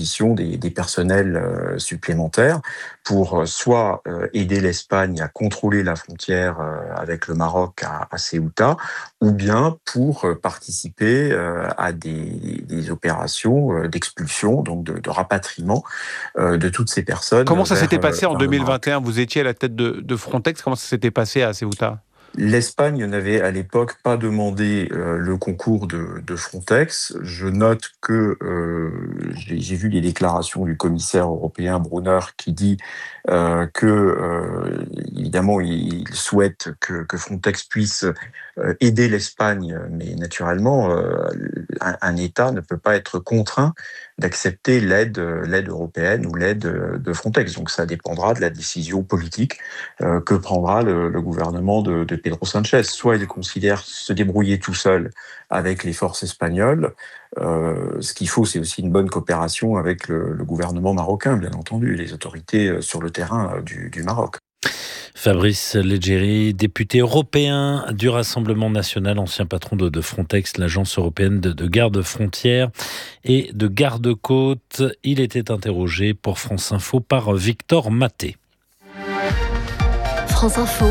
disposition des personnels supplémentaires pour soit aider l'Espagne à contrôler la frontière avec le Maroc à Ceuta, ou bien pour participer à des opérations d'expulsion, donc de rapatriement de toutes ces personnes. Comment ça s'était passé en vers le Maroc. 2021 ? Vous étiez à la tête de Frontex. Comment ça s'était passé à Ceuta ? L'Espagne n'avait à l'époque pas demandé le concours de Frontex. Je note que j'ai vu les déclarations du commissaire européen Brunner qui dit que évidemment il souhaite que Frontex puisse aider l'Espagne, mais naturellement un État ne peut pas être contraint d'accepter l'aide européenne ou l'aide de Frontex. Donc ça dépendra de la décision politique que prendra le gouvernement de Pedro Sánchez. Soit il considère se débrouiller tout seul avec les forces espagnoles. Ce qu'il faut, c'est aussi une bonne coopération avec le gouvernement marocain, bien entendu, et les autorités sur le terrain du Maroc. Fabrice Leggeri, député européen du Rassemblement national, ancien patron de Frontex, l'agence européenne de garde-frontières et de garde-côtes. Il était interrogé pour France Info par Victor Maté. France Info,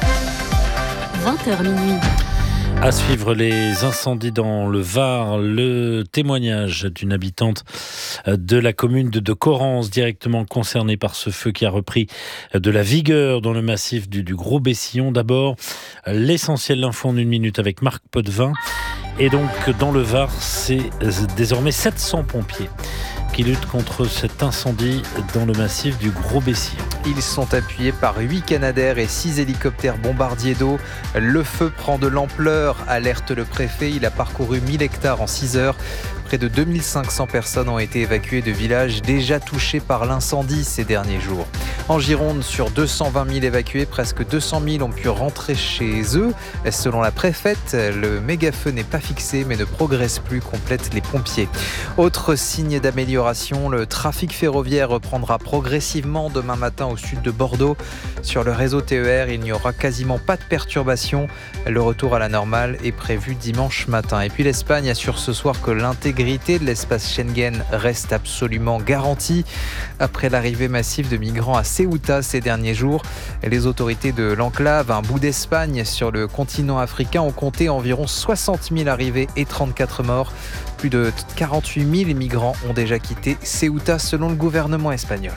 20h minuit. À suivre les incendies dans le Var, le témoignage d'une habitante de la commune de Correns, directement concernée par ce feu qui a repris de la vigueur dans le massif du Gros-Bessillon. D'abord, l'essentiel d'info en une minute avec Marc Potvin. Et donc, dans le Var, c'est désormais 700 pompiers qui luttent contre cet incendie dans le massif du Gros-Bessillon. Ils sont appuyés par 8 Canadair et 6 hélicoptères bombardiers d'eau. Le feu prend de l'ampleur, alerte le préfet. Il a parcouru 1000 hectares en 6 heures. Près de 2500 personnes ont été évacuées de villages déjà touchés par l'incendie ces derniers jours. En Gironde, sur 220 000 évacués, presque 200 000 ont pu rentrer chez eux. Selon la préfète, le méga-feu n'est pas fixé mais ne progresse plus, complètent les pompiers. Autre signe d'amélioration, le trafic ferroviaire reprendra progressivement demain matin au sud de Bordeaux. Sur le réseau TER, il n'y aura quasiment pas de perturbations. Le retour à la normale est prévu dimanche matin. Et puis l'Espagne assure ce soir que l'intégrité de l'espace Schengen reste absolument garantie. Après l'arrivée massive de migrants à Ceuta ces derniers jours, les autorités de l'enclave, un bout d'Espagne sur le continent africain, ont compté environ 60 000 arrivées et 34 morts. Plus de 48 000 migrants ont déjà quitté Ceuta selon le gouvernement espagnol.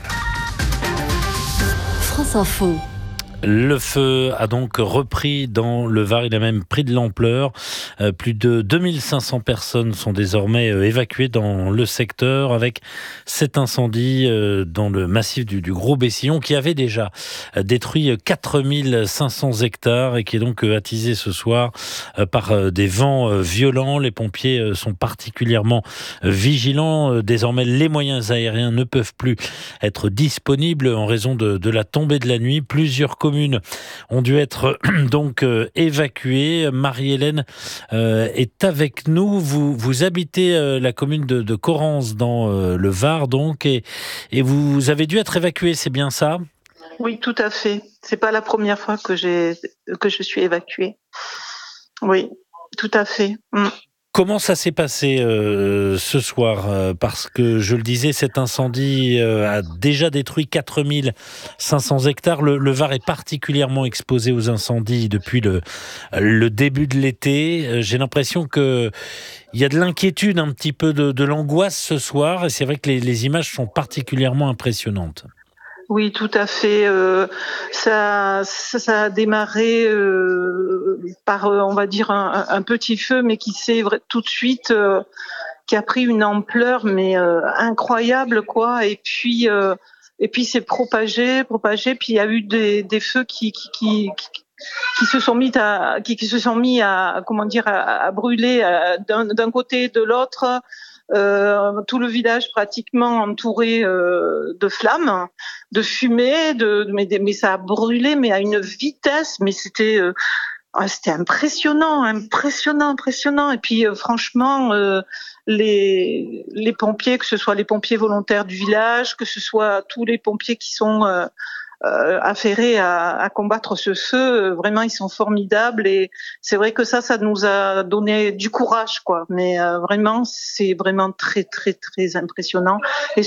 France Info. Le feu a donc repris dans le Var, il a même pris de l'ampleur. Plus de 2500 personnes sont désormais évacuées dans le secteur avec cet incendie dans le massif du Gros-Bessillon qui avait déjà détruit 4500 hectares et qui est donc attisé ce soir par des vents violents. Les pompiers sont particulièrement vigilants. Désormais, les moyens aériens ne peuvent plus être disponibles en raison de la tombée de la nuit. Plusieurs communes ont dû être donc évacuées. Marie-Hélène est avec nous. Vous habitez la commune de Correns dans le Var donc et vous avez dû être évacuée, c'est bien ça ? Oui, tout à fait. C'est pas la première fois que je suis évacuée. Oui, tout à fait. Comment ça s'est passé ce soir ? Parce que, je le disais, cet incendie a déjà détruit 4500 hectares. Le Var est particulièrement exposé aux incendies depuis le début de l'été. J'ai l'impression qu'il y a de l'inquiétude, un petit peu de l'angoisse ce soir. Et c'est vrai que les images sont particulièrement impressionnantes. Oui, tout à fait. Ça a démarré par, on va dire, un petit feu, mais qui s'est tout de suite, qui a pris une ampleur, mais incroyable, quoi. Et puis c'est propagé. Puis il y a eu des feux qui se sont mis à comment dire, à brûler d'un côté et de l'autre. Tout le village pratiquement entouré de flammes, de fumée, mais ça a brûlé, mais à une vitesse, mais c'était impressionnant. Et puis franchement, les pompiers, que ce soit les pompiers volontaires du village, que ce soit tous les pompiers qui sont affairés à combattre ce feu, vraiment ils sont formidables et c'est vrai que ça nous a donné du courage, quoi. Mais vraiment, c'est vraiment très très très impressionnant. Et